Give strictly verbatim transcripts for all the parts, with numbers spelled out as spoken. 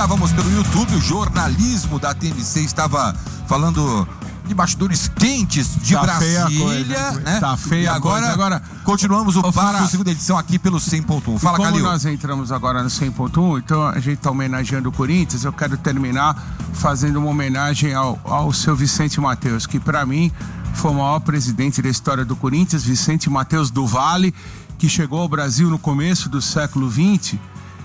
Estávamos pelo YouTube, o jornalismo da T M C estava falando de bastidores quentes de tá Brasília, né? Tá feia e agora, coisa. Agora continuamos o papo Fará, segunda edição aqui pelo cem ponto um. Fala, como Calil. Nós entramos agora no cem ponto um, então a gente tá homenageando o Corinthians. Eu quero terminar fazendo uma homenagem ao, ao seu Vicente Matheus, que para mim foi o maior presidente da história do Corinthians, Vicente Matheus do Vale, que chegou ao Brasil no começo do século vinte,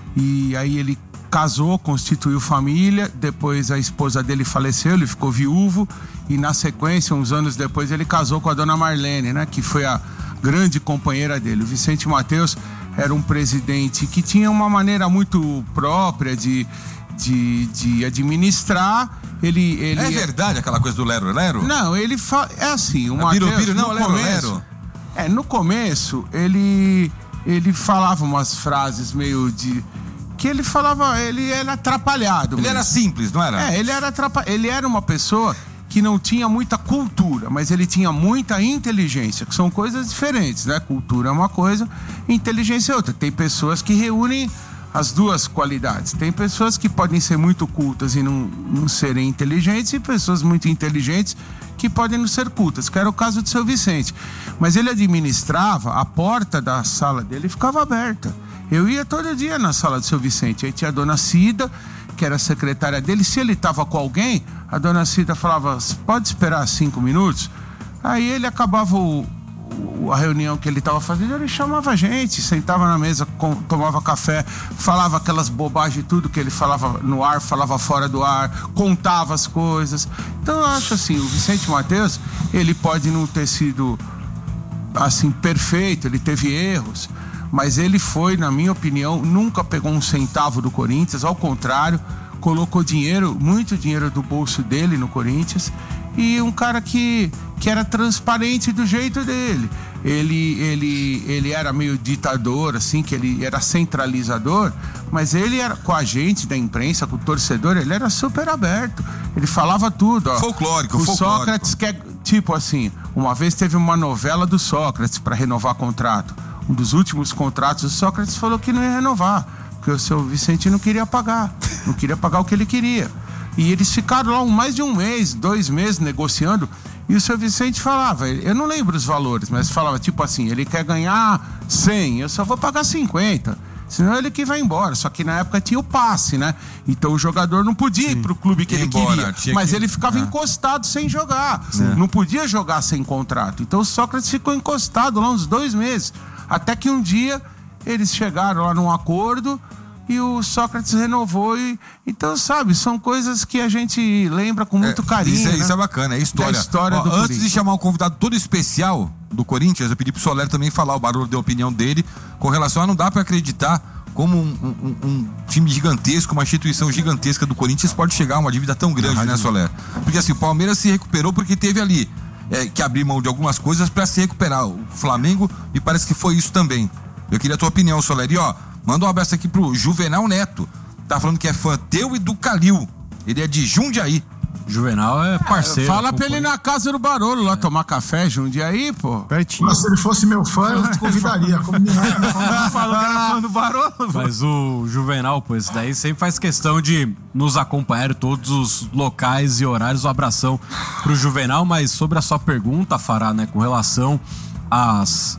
e aí ele casou, constituiu família, depois a esposa dele faleceu, ele ficou viúvo, e na sequência, uns anos depois, ele casou com a dona Marlene, né, que foi a grande companheira dele. O Vicente Matheus era um presidente que tinha uma maneira muito própria de, de, de administrar. Ele, ele... É verdade aquela coisa do Lero Lero? Não, ele fa... é assim, o é Matheus, biro, biro, não, no Lero começo, Lero. É, no começo, ele, ele falava umas frases meio de... que ele falava, ele era atrapalhado. Ele mesmo. era simples, não era? É, ele era atrapalhado. Ele era uma pessoa que não tinha muita cultura, mas ele tinha muita inteligência, que são coisas diferentes, né? Cultura é uma coisa, inteligência é outra. Tem pessoas que reúnem as duas qualidades. Tem pessoas que podem ser muito cultas e não, não serem inteligentes, e pessoas muito inteligentes que podem não ser cultas, que era o caso do seu Vicente. Mas ele administrava, a porta da sala dele ficava aberta. Eu ia todo dia na sala do seu Vicente. Aí tinha a dona Cida, que era a secretária dele. Se ele estava com alguém, a dona Cida falava, pode esperar cinco minutos? Aí ele acabava o, o, a reunião que ele estava fazendo, ele chamava a gente, sentava na mesa, com, tomava café, falava aquelas bobagens, tudo que ele falava no ar, falava fora do ar, contava as coisas. Então eu acho assim, o Vicente Matheus, ele pode não ter sido assim perfeito, ele teve erros, mas ele foi, na minha opinião, nunca pegou um centavo do Corinthians, ao contrário, colocou dinheiro, muito dinheiro do bolso dele no Corinthians, e um cara que, que era transparente do jeito dele. Ele, ele, ele era meio ditador, assim, que ele era centralizador, mas ele era com a gente da imprensa, com o torcedor, ele era super aberto. Ele falava tudo, ó. Folclórico, o folclórico. Sócrates quer, tipo assim, uma vez teve uma novela do Sócrates para renovar contrato. Um dos últimos contratos, o Sócrates falou que não ia renovar, porque o seu Vicente não queria pagar, não queria pagar o que ele queria. E eles ficaram lá um, mais de um mês, dois meses negociando, e o seu Vicente falava, eu não lembro os valores, mas falava tipo assim, ele quer ganhar cem, eu só vou pagar cinquenta, senão ele que vai embora. Só que na época tinha o passe, né? Então o jogador não podia Sim. ir pro clube que ele embora, queria, mas que... ele ficava é. encostado sem jogar, é. não podia jogar sem contrato. Então o Sócrates ficou encostado lá uns dois meses, até que um dia eles chegaram lá num acordo e o Sócrates renovou. E, então, sabe, são coisas que a gente lembra com muito é, carinho. Isso é, né? isso é bacana, é história. Da história Ó, do antes Corinthians. de chamar um convidado todo especial do Corinthians, eu pedi pro Soler também falar, o Barulho deu a opinião dele, com relação a não dá pra acreditar como um, um, um time gigantesco, uma instituição gigantesca do Corinthians pode chegar a uma dívida tão grande, né, Soler? Porque assim, o Palmeiras se recuperou porque teve ali É, que abrir mão de algumas coisas para se recuperar. O Flamengo, me parece que foi isso também. Eu queria a tua opinião, Soler. E ó, manda um abraço aqui pro Juvenal Neto. Tá falando que é fã teu e do Calil. Ele é de Jundiaí. Juvenal é parceiro. É, fala pra ele ir na casa do Barolo lá é. tomar café, Jundiaí, pô. Pertinho. Mas se ele fosse meu fã, eu te convidaria. Como ninguém falou que era fã do Barolo. Mas o Juvenal, pô, esse daí sempre faz questão de nos acompanhar em todos os locais e horários. Um abração pro Juvenal. Mas sobre a sua pergunta, Fará, né, com relação às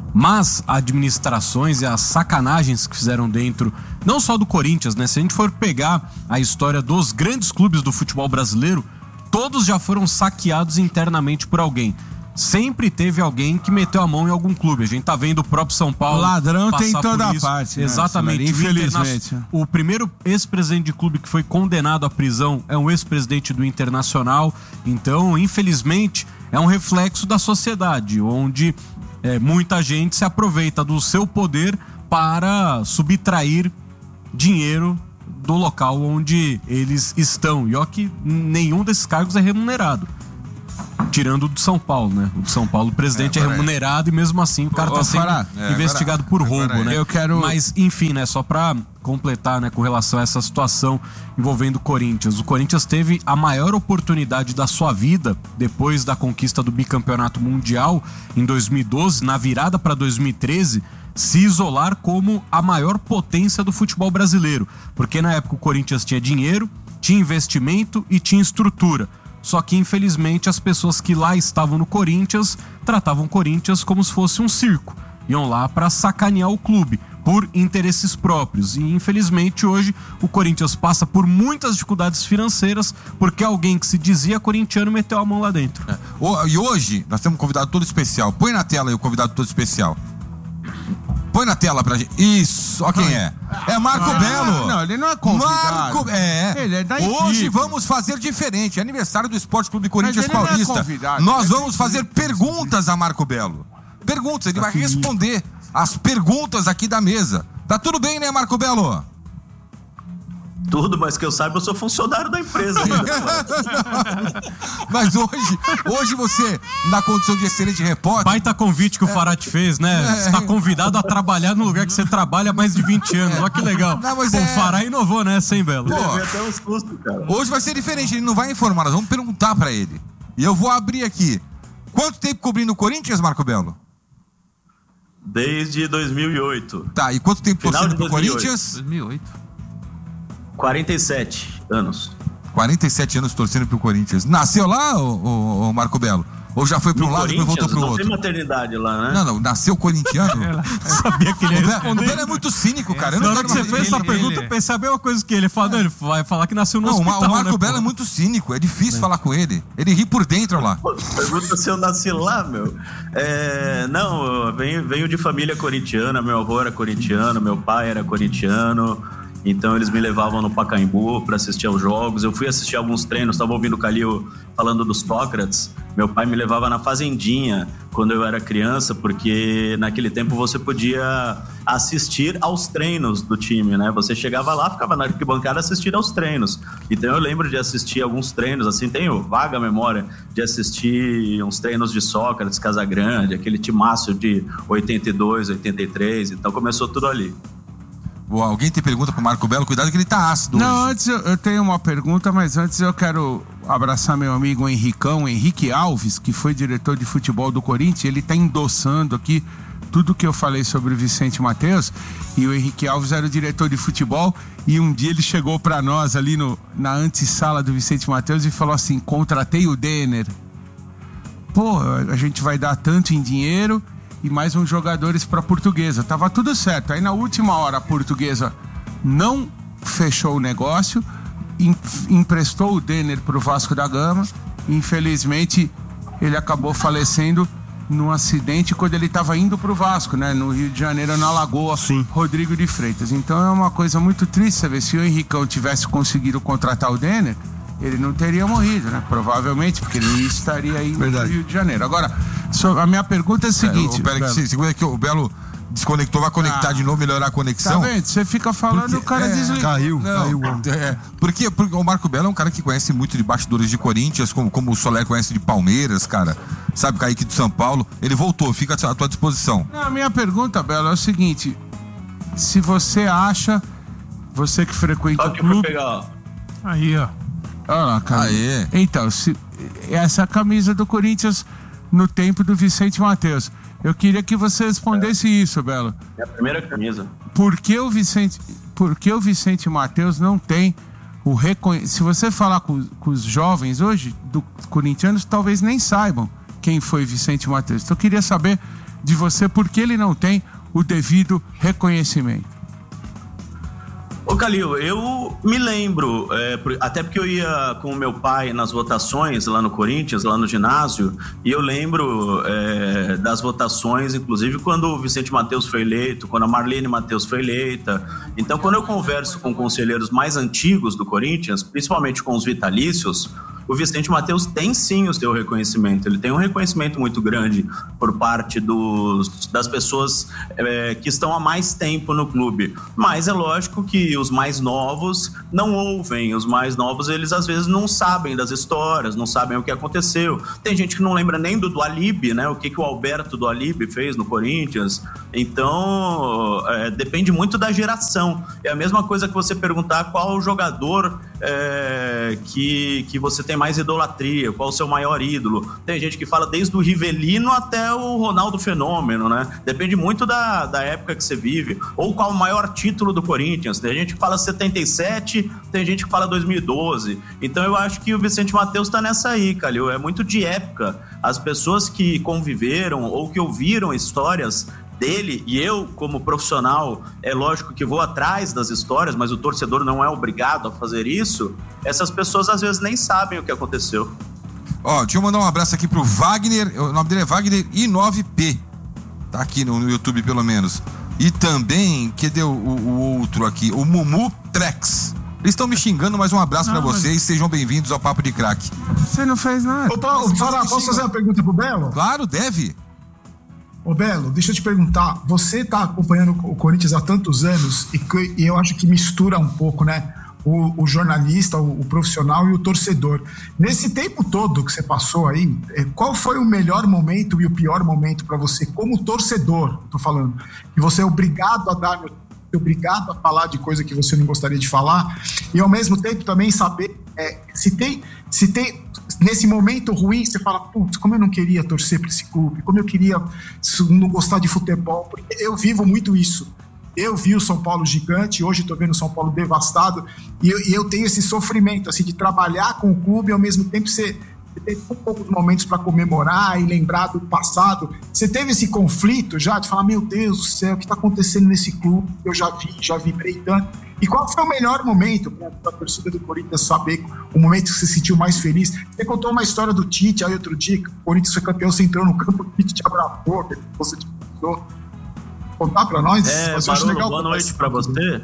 más administrações e as sacanagens que fizeram dentro, não só do Corinthians, né? Se a gente for pegar a história dos grandes clubes do futebol brasileiro, todos já foram saqueados internamente por alguém. Sempre teve alguém que meteu a mão em algum clube. A gente tá vendo o próprio São Paulo. O ladrão tem em toda a isso. parte. Né? Exatamente. Infelizmente. O, o primeiro ex-presidente de clube que foi condenado à prisão é um ex-presidente do Internacional. Então, infelizmente, é um reflexo da sociedade, onde é, muita gente se aproveita do seu poder para subtrair dinheiro do local onde eles estão. E ó que nenhum desses cargos é remunerado. Tirando o do São Paulo, né? O do São Paulo, o presidente é, é remunerado e mesmo assim o cara tá sendo é, investigado por roubo, né? Eu quero... Mas, enfim, né? Só pra completar, né? Com relação a essa situação envolvendo o Corinthians. O Corinthians teve a maior oportunidade da sua vida depois da conquista do bicampeonato mundial em dois mil e doze, na virada pra dois mil e treze, se isolar como a maior potência do futebol brasileiro, porque na época o Corinthians tinha dinheiro, tinha investimento e tinha estrutura. Só que, infelizmente, as pessoas que lá estavam no Corinthians tratavam o Corinthians como se fosse um circo. Iam lá para sacanear o clube por interesses próprios. E, infelizmente, hoje o Corinthians passa por muitas dificuldades financeiras porque alguém que se dizia corintiano meteu a mão lá dentro. É. E hoje nós temos um convidado todo especial. Põe na tela aí o convidado todo especial. Põe na tela pra gente. Isso, ó quem é. É Marco ah, Belo. Não, ele não é convidado. Marco, é. Ele é da Hoje equipe. Vamos fazer diferente. É aniversário do Esporte Clube Corinthians Mas ele Paulista. não é convidado, Nós ele é vamos fazer perguntas a Marco Belo. Perguntas, ele vai responder as perguntas aqui da mesa. Tá tudo bem, né, Marco Belo? Tudo, mas que eu saiba, eu sou funcionário da empresa. Mas hoje, hoje você, na condição de excelente repórter... Baita convite que o Fará te fez, né? Você está convidado a trabalhar no lugar que você trabalha há mais de vinte anos. Olha que legal. Não, mas Pô, é... O Fará inovou, né, sem Belo? Pô, até um susto, cara. Hoje vai ser diferente, ele não vai informar, nós vamos perguntar pra ele. E eu vou abrir aqui. Quanto tempo cobrindo o Corinthians, Marco Belo? Desde dois mil e oito. Tá, e quanto tempo torcendo pro Corinthians? dois mil e oito. quarenta e sete anos. quarenta e sete anos torcendo pro Corinthians. Nasceu lá, ô, ô, Marco Belo? Ou já foi pra um No lado e depois voltou pro não outro? tem maternidade lá, né? Não, não, nasceu corintiano? Eu sabia que ele ia O responder. Belo é muito cínico, cara. Eu Na não hora que quero você mais- fez essa ele- pergunta, ele- eu pensei a mesma coisa que ele. Ele falou, não, ele vai falar que nasceu no Não, o Ma- hospital, o Marco né, Belo pô? é muito cínico, é difícil falar com ele. Ele ri por dentro lá. Pô, pergunta se eu nasci lá, meu. É, não, eu venho, venho de família corintiana. Meu avô era corintiano, meu pai era corintiano. Então eles me levavam no Pacaembu para assistir aos jogos. Eu fui assistir alguns treinos, estava ouvindo o Calil falando dos Sócrates. Meu pai me levava na fazendinha quando eu era criança, porque naquele tempo você podia assistir aos treinos do time, né? Você chegava lá, ficava na arquibancada assistindo aos treinos. Então eu lembro de assistir alguns treinos, assim, tenho vaga memória de assistir uns treinos de Sócrates, Casagrande, aquele timaço de oitenta e dois, oitenta e três. Então começou tudo ali. Boa, alguém tem pergunta pro Marco Belo? Cuidado que ele tá ácido Não, hoje. antes eu, eu tenho uma pergunta, mas antes eu quero abraçar meu amigo Henricão, Henrique Alves, que foi diretor de futebol do Corinthians. Ele tá endossando aqui tudo que eu falei sobre o Vicente Matheus. E o Henrique Alves era o diretor de futebol. E um dia ele chegou pra nós ali no, na antessala do Vicente Matheus e falou assim: contratei o Denner. Pô, a gente vai dar tanto em dinheiro e mais uns jogadores para a Portuguesa. Tava tudo certo. Aí na última hora a Portuguesa não fechou o negócio, em, emprestou o Denner pro Vasco da Gama. Infelizmente ele acabou falecendo num acidente quando ele estava indo pro Vasco, né? No Rio de Janeiro, na Lagoa. Sim. Rodrigo de Freitas. Então é uma coisa muito triste saber, se o Henricão tivesse conseguido contratar o Denner, ele não teria morrido, né? Provavelmente, porque ele estaria aí no Rio de Janeiro. Agora, so, a minha pergunta é a seguinte... É, pera que se- segura que o Belo desconectou, vai conectar Ah. de novo, melhorar a Tá conexão. vendo? Você fica falando, o cara é, desliga. Caiu, Não, caiu. é, porque, porque o Marco Belo é um cara que conhece muito de bastidores de Corinthians, como, como o Soler conhece de Palmeiras, cara. Sabe, Kaique de São Paulo. Ele voltou, fica à tua disposição. Não, a minha pergunta, Belo, é o seguinte: se você acha, você que frequenta Só o que eu fui clube... pegar, ó. Aí, ó. Olha lá, cara. Aê. Então, se, essa é a camisa do Corinthians no tempo do Vicente Matheus. Eu queria que você respondesse isso, Belo. Minha primeira camisa. Por que o Vicente, por que o Vicente Matheus não tem o reconhecimento? Se você falar com, com os jovens hoje, do corintianos, talvez nem saibam quem foi Vicente Matheus. Então eu queria saber de você por que ele não tem o devido reconhecimento. Ô Calil, eu me lembro, é, por- até porque eu ia com o meu pai nas votações lá no Corinthians, lá no ginásio, e eu lembro é, das votações, inclusive quando o Vicente Matheus foi eleito, quando a Marlene Matheus foi eleita. Então, quando eu converso com conselheiros mais antigos do Corinthians, principalmente com os vitalícios, o Vicente Matheus tem sim o seu reconhecimento. Ele tem um reconhecimento muito grande por parte dos, das pessoas é, que estão há mais tempo no clube. Mas é lógico que os mais novos não ouvem. Os mais novos, eles às vezes não sabem das histórias, não sabem o que aconteceu. Tem gente que não lembra nem do Dualib, né? O que, que o Alberto Dualib fez no Corinthians. Então, é, depende muito da geração. É a mesma coisa que você perguntar qual jogador é, que, que você tem mais idolatria, qual o seu maior ídolo. Tem gente que fala desde o Rivelino até o Ronaldo Fenômeno, né? Depende muito da, da época que você vive. Ou qual o maior título do Corinthians. Tem gente que fala setenta e sete, tem gente que fala dois mil e doze. Então eu acho que o Vicente Matheus tá nessa aí, Calil. É muito de época. As pessoas que conviveram ou que ouviram histórias dele, e eu, como profissional, é lógico que vou atrás das histórias, mas o torcedor não é obrigado a fazer isso, essas pessoas às vezes nem sabem o que aconteceu. Ó, deixa eu mandar um abraço aqui pro Wagner, o nome dele é Wagner I nove P, tá aqui no, no YouTube pelo menos. E também, que deu o, o outro aqui, o Mumu Trex. Eles estão me xingando, mas um abraço não, pra vocês, mas... sejam bem-vindos ao Papo de Craque. Você não fez nada. Ô, Paulo, Fará, posso fazer uma pergunta pro Belo? Claro, deve. Ô Belo, deixa eu te perguntar, você está acompanhando o Corinthians há tantos anos e, e eu acho que mistura um pouco, né, o, o jornalista, o, o profissional e o torcedor. Nesse tempo todo que você passou aí, qual foi o melhor momento e o pior momento para você como torcedor, tô falando, que você é obrigado a dar, obrigado a falar de coisa que você não gostaria de falar e ao mesmo tempo também saber é, se tem, se tem nesse momento ruim, você fala, putz, como eu não queria torcer para esse clube, como eu queria não gostar de futebol, porque eu vivo muito isso. Eu vi o São Paulo gigante, hoje estou vendo o São Paulo devastado, e eu, e eu tenho esse sofrimento, assim, de trabalhar com o clube e ao mesmo tempo você, você tem um poucos momentos para comemorar e lembrar do passado. Você teve esse conflito já de falar, meu Deus do céu, o que está acontecendo nesse clube? Eu já vi, já vibrei tanto. E qual foi o melhor momento para a torcida do Corinthians saber o momento que você se sentiu mais feliz? Você contou uma história do Tite aí outro dia, que o Corinthians foi campeão, você entrou no campo, o Tite te abraçou, que você te contou. Contar para nós? É, Barolo, legal, boa noite para você.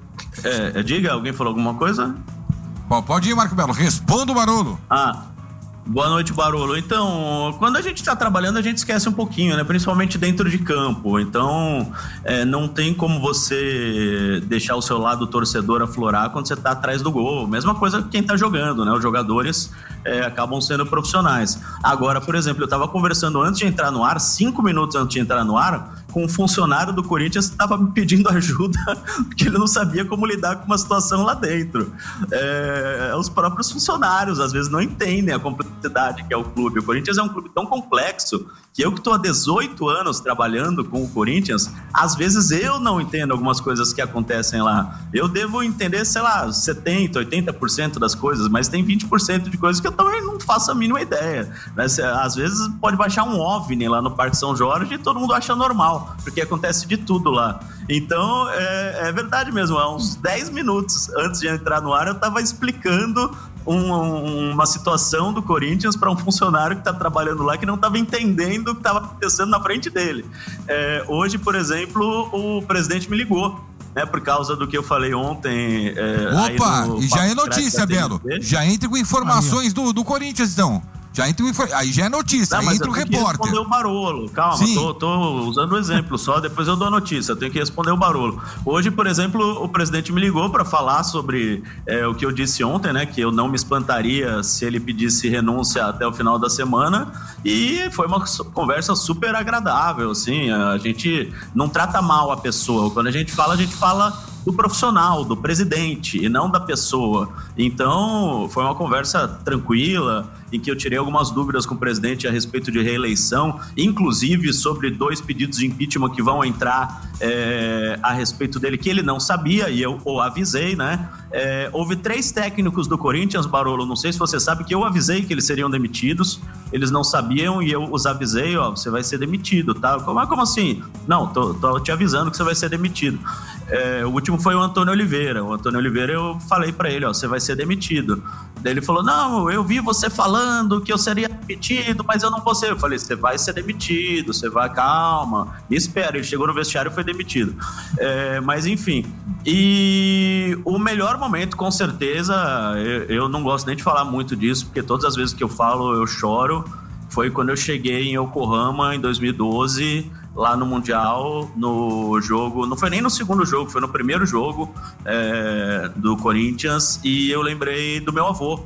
É, diga, alguém falou alguma coisa? Pode ir, Marco Belo, responda o Barolo. Ah, boa noite, Barolo. Então, quando a gente está trabalhando, a gente esquece um pouquinho, né? Principalmente dentro de campo. Então, é, não tem como você deixar o seu lado torcedor aflorar quando você está atrás do gol. Mesma coisa que quem está jogando, né? Os jogadores é, acabam sendo profissionais. Agora, por exemplo, eu estava conversando antes de entrar no ar, cinco minutos antes de entrar no ar, com um funcionário do Corinthians que estava me pedindo ajuda porque ele não sabia como lidar com uma situação lá dentro. É, os próprios funcionários, às vezes, não entendem a complexidade que é o clube. O Corinthians é um clube tão complexo que eu que estou há dezoito anos trabalhando com o Corinthians, às vezes eu não entendo algumas coisas que acontecem lá. Eu devo entender, sei lá, setenta por cento, oitenta por cento das coisas, mas tem vinte por cento de coisas que eu também não faço a mínima ideia. Às vezes pode baixar um OVNI lá no Parque São Jorge e todo mundo acha normal, porque acontece de tudo lá. Então, é, é verdade mesmo, há uns dez minutos antes de entrar no ar, eu estava explicando Um, uma situação do Corinthians para um funcionário que está trabalhando lá que não estava entendendo o que estava acontecendo na frente dele. É, hoje, por exemplo, o presidente me ligou, né, por causa do que eu falei ontem. É, Opa, e já é notícia, Belo. Já entra com informações do, do Corinthians, então. Já entra, aí já é notícia, não, aí entra o repórter. Eu tenho que responder o Barolo. Calma, tô, tô usando o exemplo só, depois eu dou a notícia. Eu tenho que responder o Barolo. Hoje, por exemplo, o presidente me ligou para falar sobre é, o que eu disse ontem, né? Que eu não me espantaria se ele pedisse renúncia até o final da semana. E foi uma conversa super agradável, assim. A gente não trata mal a pessoa. Quando a gente fala, a gente fala do profissional, do presidente, e não da pessoa. Então, foi uma conversa tranquila, em que eu tirei algumas dúvidas com o presidente a respeito de reeleição, inclusive sobre dois pedidos de impeachment que vão entrar é, a respeito dele, que ele não sabia, e eu o avisei, né? É, houve três técnicos do Corinthians, Barolo, não sei se você sabe, que eu avisei que eles seriam demitidos, eles não sabiam e eu os avisei, ó, você vai ser demitido, tá? Como, como assim? Não, tô, tô te avisando que você vai ser demitido. É, o último foi o Antônio Oliveira. O Antônio Oliveira, eu falei pra ele, ó, você vai ser demitido. Daí ele falou, não, eu vi você falando que eu seria demitido, mas eu não vou ser. Eu falei, você vai ser demitido, você vai, calma, me espera. Ele chegou no vestiário e foi demitido. É, mas enfim, e o melhor momento, com certeza, eu, eu não gosto nem de falar muito disso, porque todas as vezes que eu falo, eu choro. Foi quando eu cheguei em Yokohama, em dois mil e doze, lá no Mundial, no jogo, não foi nem no segundo jogo, foi no primeiro jogo é, do Corinthians, e eu lembrei do meu avô.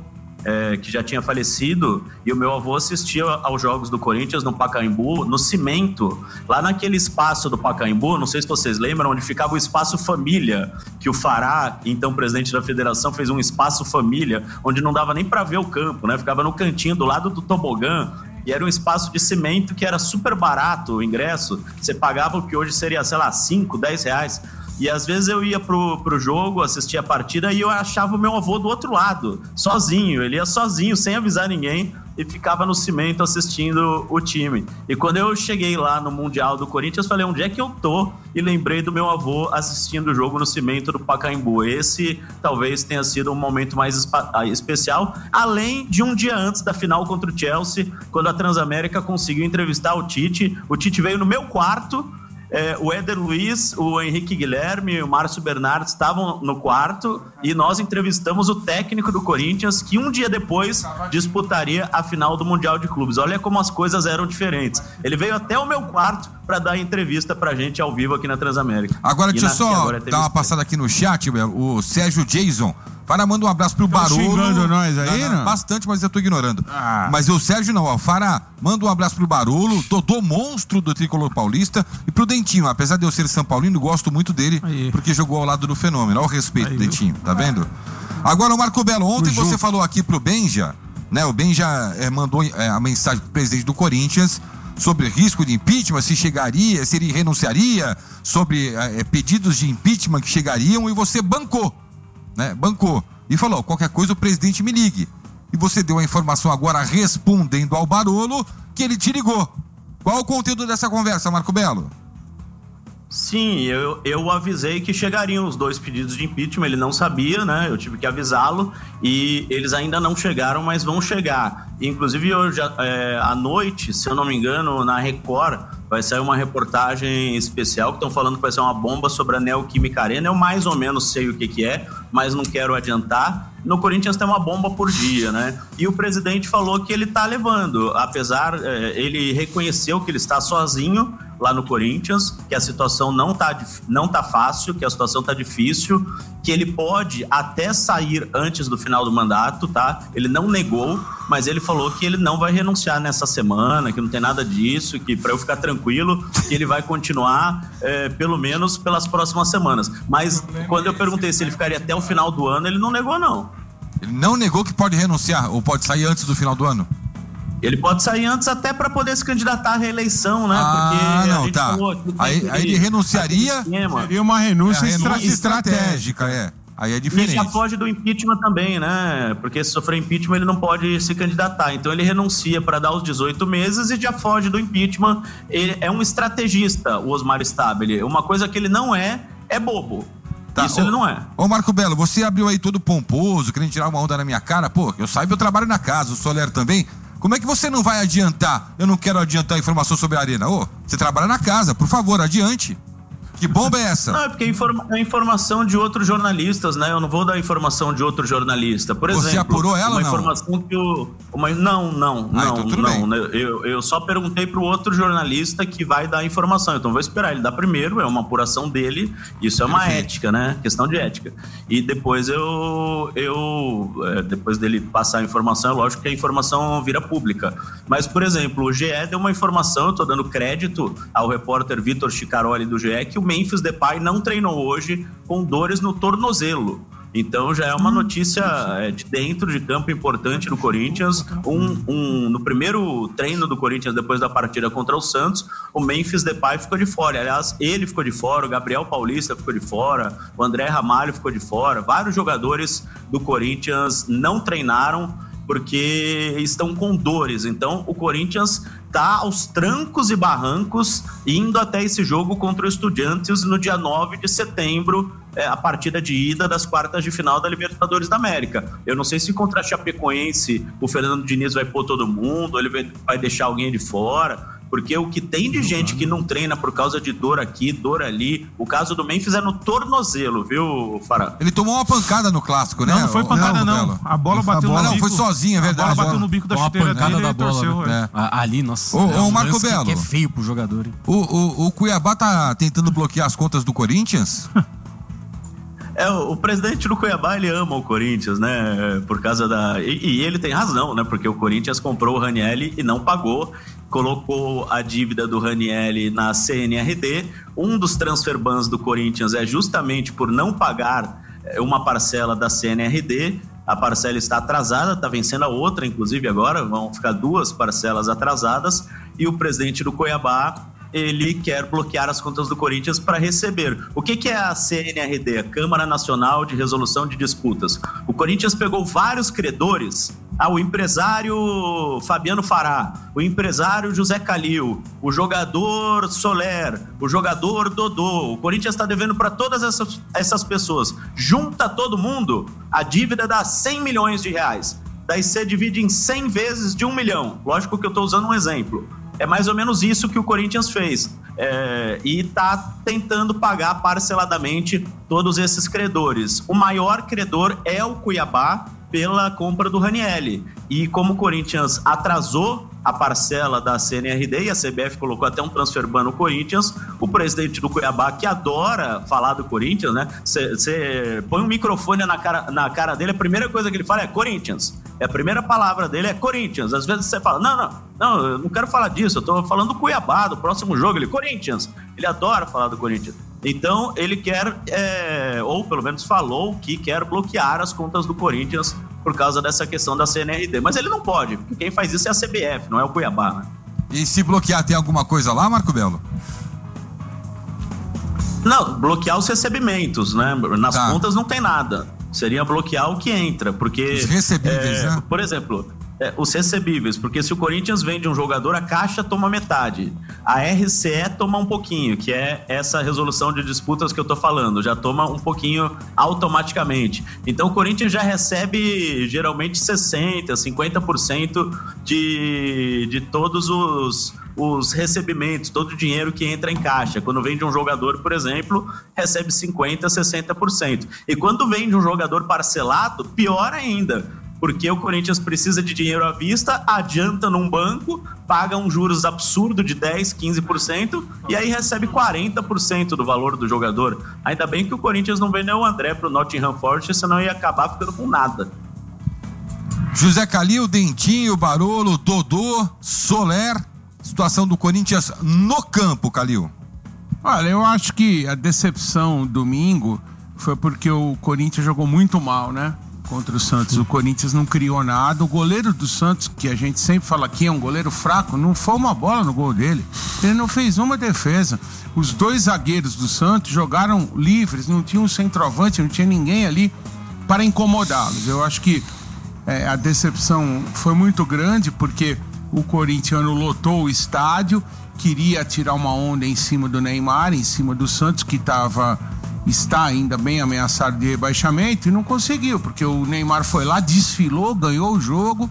é, que já tinha falecido, e o meu avô assistia aos jogos do Corinthians no Pacaembu, no cimento, lá naquele espaço do Pacaembu, não sei se vocês lembram, onde ficava o espaço família, que o Fará, então presidente da federação, fez um espaço família, onde não dava nem para ver o campo, né? Ficava no cantinho do lado do tobogã, e era um espaço de cimento que era super barato o ingresso, você pagava o que hoje seria, sei lá, cinco, dez reais. E às vezes eu ia pro, pro jogo, assistia a partida e eu achava o meu avô do outro lado, sozinho. Ele ia sozinho, sem avisar ninguém, e ficava no cimento assistindo o time. E quando eu cheguei lá no Mundial do Corinthians, falei, onde é que eu tô? E lembrei do meu avô assistindo o jogo no cimento do Pacaembu. Esse talvez tenha sido um momento mais especial, além de um dia antes da final contra o Chelsea, quando a Transamérica conseguiu entrevistar o Tite. O Tite veio no meu quarto. É, o Éder Luiz, o Henrique Guilherme, o Márcio Bernardes estavam no quarto e nós entrevistamos o técnico do Corinthians, que um dia depois disputaria a final do Mundial de Clubes. Olha como as coisas eram diferentes. Ele veio até o meu quarto para dar entrevista pra gente ao vivo aqui na Transamérica. Agora, deixa eu só dar uma passada aqui no chat, o Sérgio Jason. Fara, manda um abraço pro Barolo. Tá xingando nós aí, não, não? não? Bastante, mas eu tô ignorando. Ah. Mas o Sérgio não, ó. Fara, manda um abraço pro Barolo, Totô monstro do Tricolor Paulista, e pro Dentinho. Apesar de eu ser São Paulino, gosto muito dele, aí, porque jogou ao lado do Fenômeno. Olha o respeito, aí, Dentinho, tá vendo? Agora, o Marco Belo, ontem você falou aqui pro Benja, né? O Benja é, mandou é, a mensagem pro presidente do Corinthians sobre risco de impeachment, se chegaria, se ele renunciaria, sobre é, pedidos de impeachment que chegariam, e você bancou, né? Bancou. E falou, qualquer coisa o presidente me ligue. E você deu a informação agora respondendo ao Barolo que ele te ligou. Qual o conteúdo dessa conversa, Marco Belo? Sim, eu, eu avisei que chegariam os dois pedidos de impeachment, ele não sabia, né? Eu tive que avisá-lo e eles ainda não chegaram, mas vão chegar. Inclusive, hoje é, à noite, se eu não me engano, na Record, vai sair uma reportagem especial que estão falando que vai ser uma bomba sobre a Neoquímica Arena. Eu mais ou menos sei o que, que é, mas não quero adiantar. No Corinthians tem uma bomba por dia, né? E o presidente falou que ele tá levando, apesar, é, ele reconheceu que ele está sozinho lá no Corinthians, que a situação não tá, não tá fácil, que a situação tá difícil, que ele pode até sair antes do final do mandato, tá? Ele não negou, mas ele falou que ele não vai renunciar nessa semana, que não tem nada disso, que para eu ficar tranquilo, que ele vai continuar é, pelo menos pelas próximas semanas. Mas quando eu perguntei se ele ficaria até o final do ano, ele não negou, não. Ele não negou que pode renunciar ou pode sair antes do final do ano? Ele pode sair antes até para poder se candidatar à reeleição, né? Ah, porque não, tá. Aí, aí ele renunciaria. Seria uma renúncia, é, renúncia estratégica, estratégica, é. Aí é diferente. E já foge do impeachment também, né? Porque se sofrer impeachment, ele não pode se candidatar. Então ele renuncia para dar os dezoito meses e já foge do impeachment. Ele é um estrategista, o Osmar Stabile. Uma coisa que ele não é, é bobo. Tá, isso ô, ele não é. Ô Marco Belo, você abriu aí todo pomposo, querendo tirar uma onda na minha cara. Pô, eu saiba, eu trabalho na casa, o Soler também. Como é que você não vai adiantar? Eu não quero adiantar informação sobre a Arena. Ô, você trabalha na casa, por favor, adiante. Que bomba é essa? Não, é porque é, informa- é informação de outros jornalistas, né? Eu não vou dar informação de outro jornalista. Por exemplo, você apurou ela uma não? informação que o uma, não, não, ah, não, então tudo não. bem. Eu, eu só perguntei pro outro jornalista que vai dar a informação. Então vou esperar ele dar primeiro. É uma apuração dele. Isso é uma Perfeito. ética, né? Questão de ética. E depois eu, eu é, depois dele passar a informação, é lógico que a informação vira pública. Mas por exemplo, o G E deu uma informação. Eu tô dando crédito ao repórter Vitor Chicaroli do G E que o Memphis Depay não treinou hoje com dores no tornozelo. Então já é uma notícia é, de dentro de campo importante no Corinthians. Um, um, no primeiro treino do Corinthians depois da partida contra o Santos, o Memphis Depay ficou de fora. Aliás, ele ficou de fora, o Gabriel Paulista ficou de fora, o André Ramalho ficou de fora. Vários jogadores do Corinthians não treinaram porque estão com dores. Então o Corinthians está aos trancos e barrancos indo até esse jogo contra o Estudiantes no dia nove de setembro, é, a partida de ida das quartas de final da Libertadores da América. Eu não sei se contra a Chapecoense o Fernando Diniz vai pôr todo mundo, ou ele vai, vai deixar alguém de fora. Porque o que tem de gente que não treina por causa de dor aqui, dor ali. O caso do Memphis é no tornozelo, viu, Fará? Ele tomou uma pancada no clássico, né? Não, não foi pancada, não. não. A bola bateu bola, no não, bico. Foi sozinho, é verdade. A bola bateu no bico da chuteira dele e da bola, torceu. Né? É. Ali, nossa. Ô, é um Marco Belo. Que é feio pro jogador. Hein? O, o, o Cuiabá tá tentando bloquear as contas do Corinthians? É, o, o presidente do Cuiabá, ele ama o Corinthians, né? Por causa da... E, e ele tem razão, né? Porque o Corinthians comprou o Ranielli e não pagou, colocou a dívida do Ranielli na C N R D. Um dos transfer bans do Corinthians é justamente por não pagar uma parcela da C N R D. A parcela está atrasada, está vencendo a outra, inclusive agora, vão ficar duas parcelas atrasadas. E o presidente do Cuiabá, ele quer bloquear as contas do Corinthians para receber. O que, que é a C N R D? A Câmara Nacional de Resolução de Disputas. O Corinthians pegou vários credores, ah, o empresário Fabiano Fará, o empresário José Calil, o jogador Soler, o jogador Dodô. O Corinthians está devendo para todas essas, essas pessoas. Junta todo mundo, a dívida dá cem milhões de reais. Daí você divide em cem vezes de um milhão. Lógico que eu estou usando um exemplo. É mais ou menos isso que o Corinthians fez. É, e está tentando pagar parceladamente todos esses credores. O maior credor é o Cuiabá pela compra do Ranielli. E como o Corinthians atrasou a parcela da C N R D e a C B F colocou até um transfer ban no Corinthians, o presidente do Cuiabá, que adora falar do Corinthians, né? Você põe um microfone na cara, na cara dele, a primeira coisa que ele fala é Corinthians. É a primeira palavra dele é Corinthians. Às vezes você fala, não, não, não, eu não quero falar disso, eu tô falando do Cuiabá, do próximo jogo. Ele, Corinthians. Ele adora falar do Corinthians. Então, ele quer, é, ou pelo menos falou que quer bloquear as contas do Corinthians por causa dessa questão da C N R D. Mas ele não pode, porque quem faz isso é a C B F, não é o Cuiabá, né? E se bloquear, tem alguma coisa lá, Marco Belo? Não, bloquear os recebimentos, né? Nas tá. contas não tem nada. Seria bloquear o que entra, porque... Os recebíveis, é, né? Por exemplo... É, os recebíveis, porque se o Corinthians vende um jogador, a Caixa toma metade, a R C E toma um pouquinho, que é essa resolução de disputas que eu tô falando, já toma um pouquinho automaticamente. Então o Corinthians já recebe geralmente sessenta por cento, cinquenta por cento de, de todos os, os recebimentos, todo o dinheiro que entra em caixa. Quando vende um jogador, por exemplo, recebe cinquenta por cento, sessenta por cento. E quando vende um jogador parcelado, pior ainda, porque o Corinthians precisa de dinheiro à vista, adianta num banco, paga um juros absurdo de dez, quinze por cento e aí recebe quarenta por cento do valor do jogador. Ainda bem que o Corinthians não vendeu o André pro Nottingham Forest, senão ia acabar ficando com nada. José Calil, Dentinho, Barolo, Dodô, Soler. Situação do Corinthians no campo, Calil. Olha, eu acho que a decepção domingo foi porque o Corinthians jogou muito mal, né? Contra o Santos. O Corinthians não criou nada. O goleiro do Santos, que a gente sempre fala aqui, é um goleiro fraco, não foi uma bola no gol dele. Ele não fez uma defesa. Os dois zagueiros do Santos jogaram livres, não tinha um centroavante, não tinha ninguém ali para incomodá-los. Eu acho que é, a decepção foi muito grande, porque o corintiano lotou o estádio, queria tirar uma onda em cima do Neymar, em cima do Santos, que estava... está ainda bem ameaçado de rebaixamento, e não conseguiu, porque o Neymar foi lá, desfilou, ganhou o jogo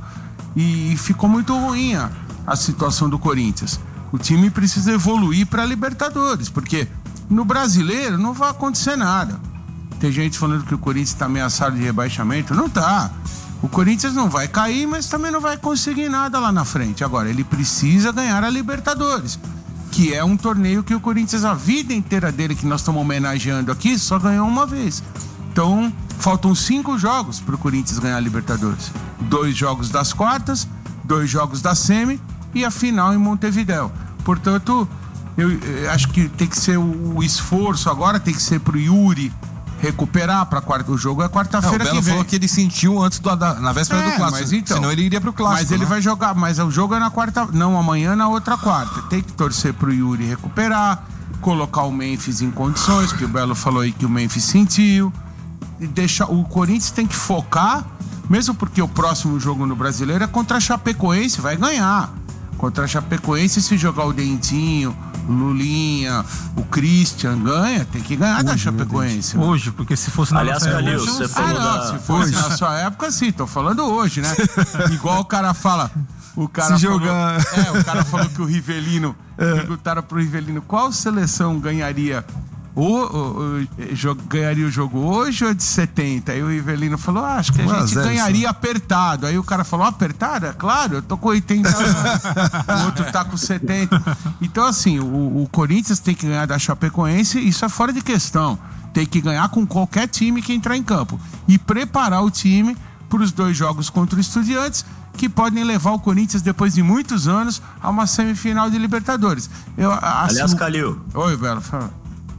e ficou muito ruim a, a situação do Corinthians. O time precisa evoluir para a Libertadores, porque no Brasileiro não vai acontecer nada. Tem gente falando que o Corinthians está ameaçado de rebaixamento, não tá. O Corinthians não vai cair, mas também não vai conseguir nada lá na frente. Agora, ele precisa ganhar a Libertadores, que é um torneio que o Corinthians, a vida inteira dele, que nós estamos homenageando aqui, só ganhou uma vez. Então, faltam cinco jogos para o Corinthians ganhar a Libertadores. Dois jogos das quartas, dois jogos da semi e a final em Montevidéu. Portanto, eu, eu acho que tem que ser o, o esforço agora, tem que ser para o Yuri recuperar para quarta. O jogo é quarta-feira que vem. O Belo falou que ele sentiu antes do, da, na véspera é, do clássico. Mas então, senão ele iria pro clássico. Mas ele né? vai jogar, mas o jogo é na quarta, não, amanhã na outra quarta. Tem que torcer pro Yuri recuperar, colocar o Memphis em condições, que o Belo falou aí que o Memphis sentiu. E deixar, o Corinthians tem que focar, mesmo porque o próximo jogo no Brasileiro é contra a Chapecoense, vai ganhar. Contra a Chapecoense, se jogar o Dentinho, o Lulinha, o Christian, ganha, tem que ganhar hoje, da Chapecoense. Hoje, porque se fosse na Aliás, nossa Calil, época... você Ah, falou não, da... se fosse hoje. Na sua época, sim, tô falando hoje, né? Igual o cara fala... O cara se falou, jogar... É, o cara falou que o Rivelino... É. Perguntaram pro Rivelino qual seleção ganharia... Ou, ou, ou, ganharia o jogo hoje ou de setenta? Aí o Rivelino falou, ah, acho que a um gente zero, ganharia só. Apertado. Aí o cara falou, apertado? É claro, eu tô com oitenta anos. O outro tá com setenta. Então, assim, o, o Corinthians tem que ganhar da Chapecoense, isso é fora de questão. Tem que ganhar com qualquer time que entrar em campo. E preparar o time para os dois jogos contra o Estudiantes, que podem levar o Corinthians, depois de muitos anos, a uma semifinal de Libertadores. Eu, assim... Aliás, Calil. Oi, Belo, fala.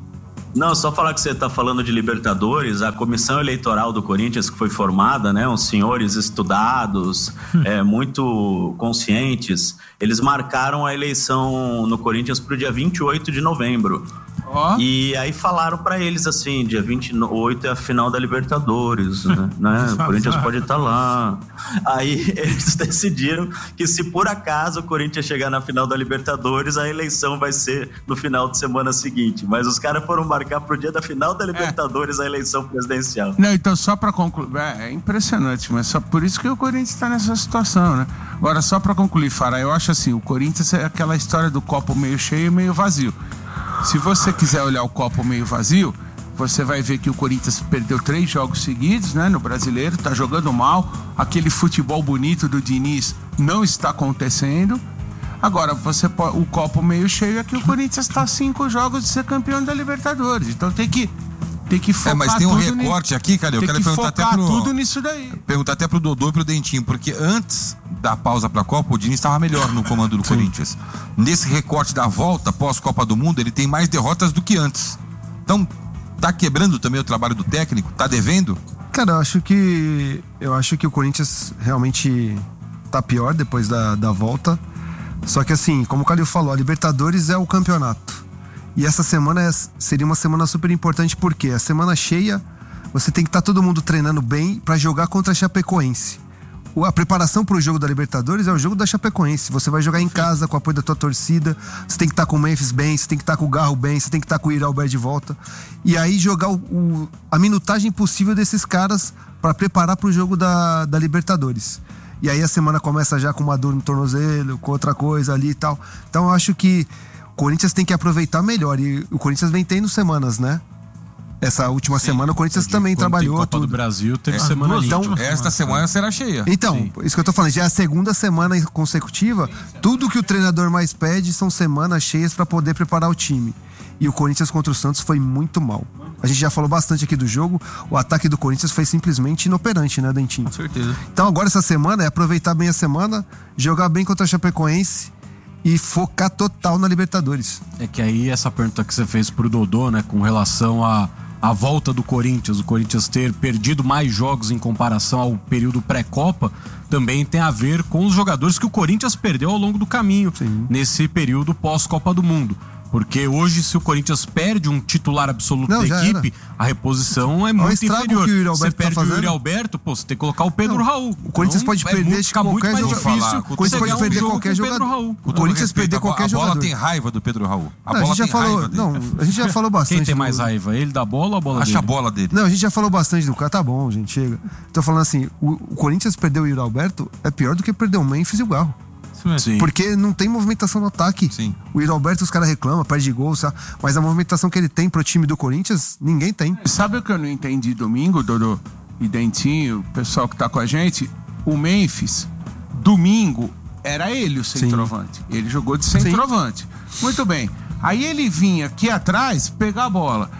Não, só falar que você está falando de Libertadores, a comissão eleitoral do Corinthians que foi formada, né, uns senhores estudados, é, muito conscientes, eles marcaram a eleição no Corinthians para o dia vinte e oito de novembro. Oh. E aí falaram para eles assim, dia vinte e oito é a final da Libertadores, né? né? O Corinthians pode estar tá lá. Aí eles decidiram que se por acaso o Corinthians chegar na final da Libertadores, a eleição vai ser no final de semana seguinte. Mas os caras foram marcar pro dia da final da Libertadores é. a eleição presidencial. Não, então só para concluir, é impressionante, mas só por isso que o Corinthians está nessa situação, né? Agora só para concluir, Fará, eu acho assim, o Corinthians é aquela história do copo meio cheio e meio vazio. Se você quiser olhar o copo meio vazio, você vai ver que o Corinthians perdeu três jogos seguidos, né, no Brasileiro, tá jogando mal, aquele futebol bonito do Diniz não está acontecendo. Agora, você pode, o copo meio cheio é que o Corinthians está a cinco jogos de ser campeão da Libertadores, então tem que tem que focar. É, mas tem um recorte ni... aqui, cara, eu tem quero que perguntar focar até pro tudo nisso daí. Perguntar até pro Dodô e pro Dentinho, porque antes da pausa pra Copa, o Diniz estava melhor no comando do Sim. Corinthians. Nesse recorte da volta pós-Copa do Mundo, ele tem mais derrotas do que antes. Então, tá quebrando também o trabalho do técnico? Tá devendo? Cara, eu acho que eu acho que o Corinthians realmente tá pior depois da, da volta. Só que assim, como o Calil falou, a Libertadores é o campeonato. E essa semana é, seria uma semana super importante, porque a semana cheia, você tem que estar tá todo mundo treinando bem para jogar contra a Chapecoense. A preparação para o jogo da Libertadores é o jogo da Chapecoense. Você vai jogar em casa com o apoio da tua torcida. Você tem que estar tá com o Memphis bem, você tem que estar tá com o Garro bem, você tem que estar tá com o Iralberto de volta. E aí jogar o, o, a minutagem possível desses caras para preparar para o jogo da, da Libertadores. E aí a semana começa já com uma dor no tornozelo, com outra coisa ali e tal. Então eu acho que o Corinthians tem que aproveitar melhor. E o Corinthians vem tendo semanas, né? Essa última Sim, semana o Corinthians também trabalhou. Copa tudo. do Brasil teve é, semana ali. Então, esta semana será cheia. Então, Sim. isso que eu tô falando, já é a segunda semana consecutiva. Tudo que o treinador mais pede são semanas cheias para poder preparar o time. E o Corinthians contra o Santos foi muito mal. A gente já falou bastante aqui do jogo. O ataque do Corinthians foi simplesmente inoperante, né, Dentinho? Com certeza. Então agora essa semana é aproveitar bem a semana, jogar bem contra a Chapecoense e focar total na Libertadores. É que aí essa pergunta que você fez pro Dodô, né, com relação a a volta do Corinthians, o Corinthians ter perdido mais jogos em comparação ao período pré-Copa, também tem a ver com os jogadores que o Corinthians perdeu ao longo do caminho, Sim. nesse período pós-Copa do Mundo. Porque hoje, se o Corinthians perde um titular absoluto Não, da equipe, era. a reposição é muito inferior. Que o você perde tá o Yuri Alberto, pô, você tem que colocar o Pedro Não, Raul. O Corinthians então, pode perder é de qualquer mais jogador. difícil. O Corinthians pode perder um qualquer jogador. O Corinthians perder qualquer jogador. A bola tem raiva do Pedro Raul. A não, bola a gente tem já falou, raiva dele. Não, a gente já falou bastante. Quem tem mais raiva? Ele da bola ou a bola Acha dele? a bola dele. Não, a gente já falou bastante do cara. Tá bom, gente, chega. Tô falando assim, o, o Corinthians perdeu o Yuri Alberto é pior do que perder o Memphis e o Garro. Sim. Porque não tem movimentação no ataque. Sim. O Yuri Alberto, os caras reclamam, perde gol, sabe? Mas a movimentação que ele tem pro time do Corinthians, ninguém tem. Sabe o que eu não entendi domingo, Dodô e Dentinho, o pessoal que tá com a gente? O Memphis, domingo, era ele o centroavante. Sim. Ele jogou de centroavante. Sim. Muito bem. Aí ele vinha aqui atrás, pegar a bola,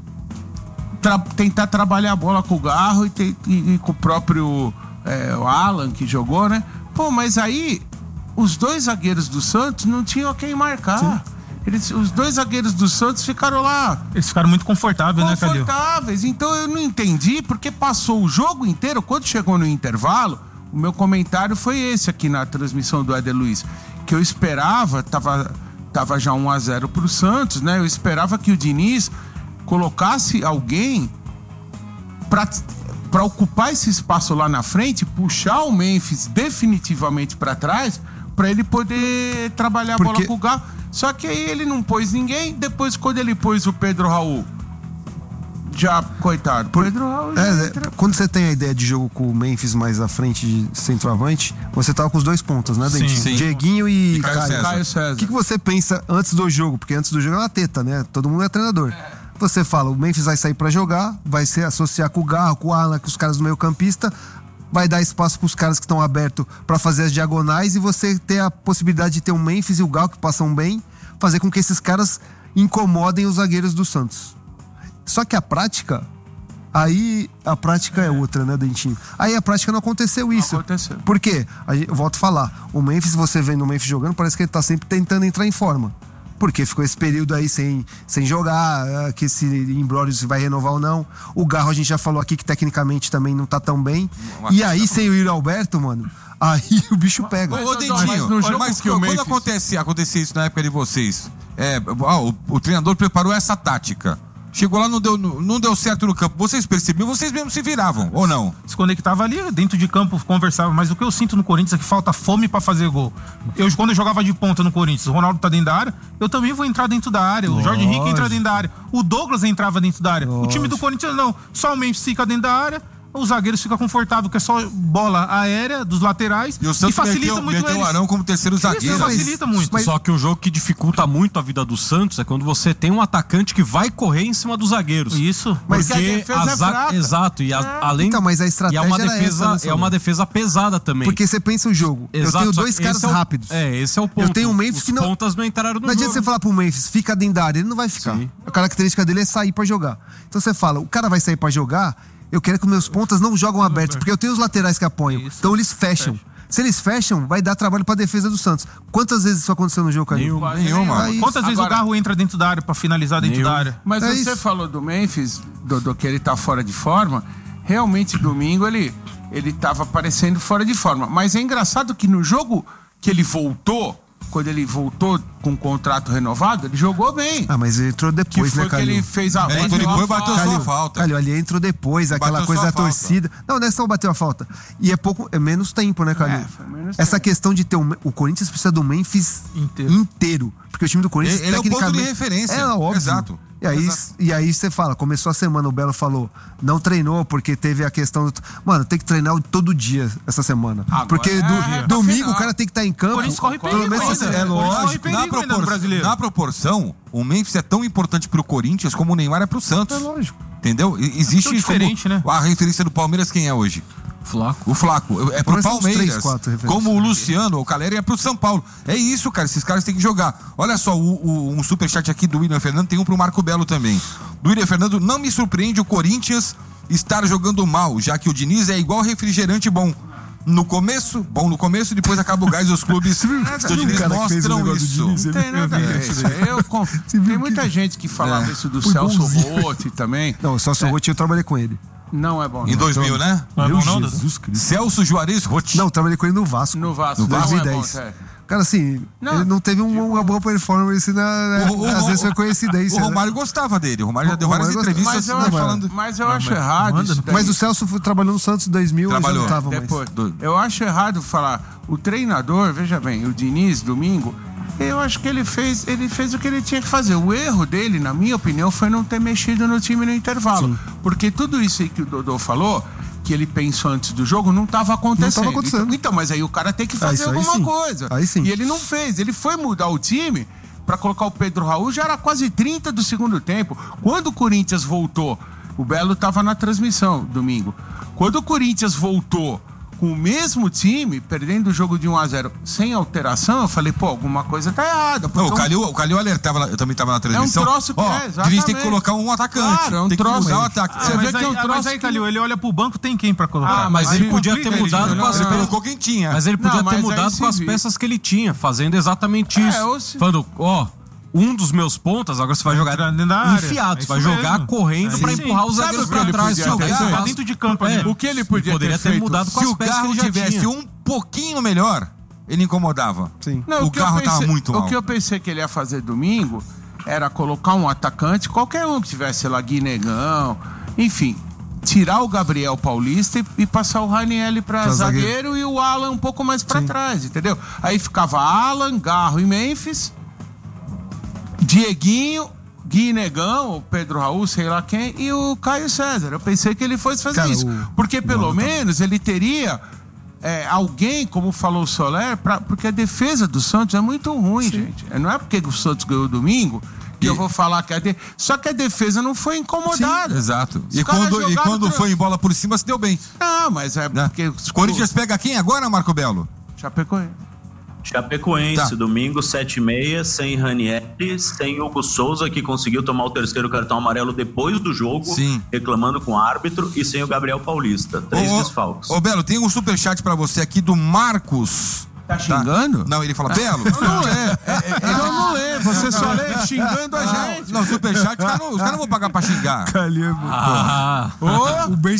tra- tentar trabalhar a bola com o Garro e, te- e, e com o próprio é, o Alan, que jogou, né? Pô, mas aí os dois zagueiros do Santos não tinham a quem marcar. Eles, os dois zagueiros do Santos ficaram lá. Eles ficaram muito confortáveis, né, Calil? Confortáveis. Então eu não entendi porque passou o jogo inteiro. Quando chegou no intervalo, o meu comentário foi esse aqui na transmissão do Éder Luiz. Que eu esperava, tava, tava já um a zero pro Santos, né? Eu esperava que o Diniz colocasse alguém pra... para ocupar esse espaço lá na frente, puxar o Memphis definitivamente para trás, para ele poder trabalhar a Porque... bola com o Garro. Só que aí ele não pôs ninguém. Depois, quando ele pôs o Pedro Raul, já, coitado, Por... Pedro Raul é, entra... Quando você tem a ideia de jogo com o Memphis mais à frente de centroavante, você tava com os dois pontos, né, Dentinho? Sim, sim. Dieguinho e, e Caio, Caio. César. Caio César. O que, que você pensa antes do jogo? Porque antes do jogo é uma teta, né? Todo mundo é treinador. É. Você fala, o Memphis vai sair pra jogar, vai se associar com o Garro, com o Alan, com os caras do meio campista, vai dar espaço pros caras que estão abertos pra fazer as diagonais e você ter a possibilidade de ter o Memphis e o Garro que passam bem, fazer com que esses caras incomodem os zagueiros do Santos. Só que a prática, aí a prática é, é outra, né, Dentinho? Aí a prática não aconteceu isso. Não aconteceu. Por quê? Aí, eu volto a falar, o Memphis, você vendo o Memphis jogando, parece que ele tá sempre tentando entrar em forma. Porque ficou esse período aí sem, sem jogar, que esse imbróglio se vai renovar ou não. O Garro, a gente já falou aqui que tecnicamente também não tá tão bem. E aí, sem o Yuri Alberto, mano, aí o bicho pega. Ô, Dentinho, mas, mas, mas quando Memphis... acontece, acontecia isso na época de vocês, é, ó, o, o treinador preparou essa tática. Chegou lá, não deu, não deu certo no campo. Vocês percebiam, vocês mesmos se viravam, ou não? Se conectava ali, dentro de campo, conversava. Mas o que eu sinto no Corinthians é que falta fome pra fazer gol. Eu, quando eu jogava de ponta no Corinthians, o Ronaldo tá dentro da área, eu também vou entrar dentro da área. O Jorge Henrique entra dentro da área. O Douglas entrava dentro da área. Lógico. O time do Corinthians não. Só o Memphis fica dentro da área. Os zagueiros ficam confortáveis, que é só bola aérea dos laterais. E o Santos e facilita meteu, muito meteu o Arão como terceiro zagueiro. Isso facilita muito. Mas... Só que o jogo que dificulta muito a vida do Santos é quando você tem um atacante que vai correr em cima dos zagueiros. Isso. Porque a defesa a é za... fraca. Exato. E a, é. além Então, mas a estratégia e é uma era defesa, essa, né, é uma defesa pesada também. Porque você pensa o jogo. Exato, eu tenho dois caras é o... rápidos. É, esse é o ponto. Eu tenho um Memphis Os que não. pontas não entraram no Não adianta jogo. você falar pro Memphis, fica dentro da área, ele não vai ficar. Sim. A característica dele é sair pra jogar. Então você fala, o cara vai sair pra jogar, eu quero que meus pontas não jogam abertos, porque eu tenho os laterais que apoiam. Isso. Então eles fecham. Fecha. Se eles fecham, vai dar trabalho pra defesa do Santos. Quantas vezes isso aconteceu no jogo, Caio? Nenhuma. Nenhuma. É Quantas vezes Agora- o Garro entra dentro da área pra finalizar dentro Nenhum. da área? Mas É você isso. falou do Memphis, do, do que ele tá fora de forma. Realmente, domingo, ele, ele tava parecendo fora de forma. Mas é engraçado que no jogo que ele voltou, quando ele voltou com o contrato renovado, ele jogou bem. Ah, mas ele entrou Que depois, foi né, que Calil? ele fez a Ele bateu entrou a depois, bateu falta. só a falta. Calil, ali entrou depois, aquela Bateu coisa só da a falta. torcida. Não, não é só bateu a falta. E é pouco, é menos tempo, né, Calil? É, foi menos Essa tempo. questão de ter um, o Corinthians precisa do Memphis Inteiro. inteiro. Porque o time do Corinthians, Ele- ele é o ponto de tecnicamente... referência. É, óbvio. Exato. E aí, Exato. e aí você fala, começou a semana, o Belo falou, não treinou porque teve a questão do... Mano, tem que treinar todo dia essa semana. Agora porque é, do- é, tá domingo final. o cara tem que estar em campo. Por isso corre Pelo perigo menos ainda. você- É Por isso corre lógico. perigo Na, ainda no propor... brasileiro. na proporção, o Memphis é tão importante pro Corinthians como o Neymar é pro Santos. É lógico. Entendeu? E- Existe Tão diferente, como... né? A referência do Palmeiras quem é hoje? Flaco. O Flaco. É pro Mas são uns Palmeiras. três, quatro referências. Como o Luciano, o Caleri é pro São Paulo. É isso, cara. Esses caras têm que jogar. Olha só, o, o, um superchat aqui do William Fernando, tem um pro Marco Belo também. Do William Fernando, não me surpreende o Corinthians estar jogando mal, já que o Diniz é igual refrigerante bom. No começo, bom no começo, depois acaba o gás e os clubes do Diniz cara que fez o mostram negócio do isso. Diniz, Não tem nada a ver. Isso aí eu conf- Tem muita gente que falava É. isso do Foi Celso bonzinho. Rotti também. Não, só se o Rotinho eu trabalhei com ele. Não é bom. Em não. dois mil, né? Não é Meu bom não, Dudu? Jesus Cristo. Celso Juarez Rotti. Não, eu trabalhei com ele no Vasco. No Vasco. No não dois mil e é bom, dez. é. Cara, assim, Não, ele não teve um- uma boa performance na. O- o- às o- vezes foi coincidência. O né? Romário gostava dele. O Romário já deu O várias Romário entrevistas Mas eu, Não, acho, mas- falando. mas eu acho errado manda, isso daí. Mas o Celso foi- trabalhou no Santos em dois mil, ele já Trabalhou. não tava mais. Depois, Do- eu acho errado falar. O treinador, veja bem, o Diniz, domingo, eu acho que ele fez, ele fez o que ele tinha que fazer. O erro dele, na minha opinião, foi não ter mexido no time no intervalo. Porque tudo isso aí que o Dodô falou, que ele pensou antes do jogo, não estava acontecendo. Não tava acontecendo. Então, então, mas aí o cara tem que Ah, fazer isso aí alguma sim. coisa. Aí sim. E ele não fez. Ele foi mudar o time para colocar o Pedro Raul, já era quase trinta do segundo tempo. Quando o Corinthians voltou, o Belo estava na transmissão domingo. Quando o Corinthians voltou com o mesmo time, perdendo o jogo de um a zero sem alteração, eu falei, pô, alguma coisa tá errada. Não, porque o Calil, o Calil alertava, lá- eu também estava na transmissão. troço que Ó, é, exatamente. Diniz tem que colocar um atacante. Claro, é um tem que troço. mudar o ataque. Ah, Você mas vê Mas que aí, é um ah, troço mas aí, que Calil, ele olha pro banco, tem quem pra colocar? Ah, mas Aí ele podia ter complica, mudado ele- com as não, você não. colocou quem tinha. Mas ele podia Não, ter mas aí mudado se com as viu. peças que ele tinha, fazendo exatamente É, isso. ou se- Falando, ó, um dos meus pontas, agora você vai jogar Entrar dentro da área. enfiado, É você vai isso jogar mesmo. correndo É pra isso. empurrar os Sabe zagueiros o que pra ele trás. podia jogar ter espaço. feito? Dentro de campo ali. É, O que ele podia poderia ter ter feito? mudado com Se as o peças que Garro ele já tivesse tinha. um pouquinho melhor, ele incomodava. Sim. Não, o que eu carro pensei- tava muito mal. O que eu pensei que ele ia fazer domingo era colocar um atacante, qualquer um que tivesse, sei lá, Guinegão, enfim, tirar o Gabriel Paulista e, e passar o Ranieri pra Pra zagueiro, zagueiro. e o Alan um pouco mais pra Sim. trás, entendeu? Aí ficava Alan, Garro e Memphis, Dieguinho, Guinegão, o Pedro Raul, sei lá quem, e o Caio César. Eu pensei que ele fosse fazer Cara, isso. o- Porque pelo Mano, tá- menos ele teria é, alguém, como falou o Soler, pra, porque a defesa do Santos é muito ruim, gente. Não é porque o Santos ganhou domingo que E- eu vou falar que a de... Só que a defesa não foi incomodada. Exato. Os E caras quando, e jogaram quando tra- foi em bola por cima, se deu bem. Não, mas é Né? porque... os- Corinthians pega quem agora, Marco Belo? Chapecoense. Chapecoense, Tá. domingo, sete e meia, sem Ranieri, sem Hugo Souza, que conseguiu tomar o terceiro cartão amarelo depois do jogo, Sim. reclamando com o árbitro, e sem o Gabriel Paulista. Três Ô, desfalques. Ô, Belo, tem um superchat pra você aqui do Marcos. Tá xingando? Não, ele fala, Belo. Não lê. Então não lê. Você só lê xingando a gente. Não, superchat, os caras não, os caras não vão pagar pra xingar. Ah, o